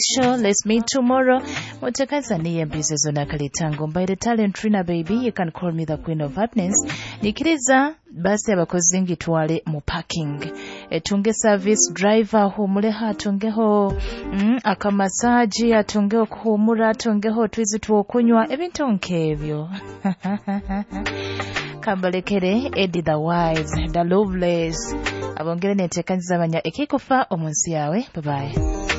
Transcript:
show. Let's meet tomorrow. Mutakaza niye mbizo na kalitango. By the talent Trina baby, you can call me the queen of happiness. Nikiriza basi abakozi ngitwale mu parking. Etunge service driver humuleha atungeho akamasaji atungeho kuhumura atungeho twizi tuokunywa ebintu nkebyo. Kambalekere Eddie the Wise, the Loveless. Abongere netekanyiza abanya ekikufa omunsi yawe. Bye bye.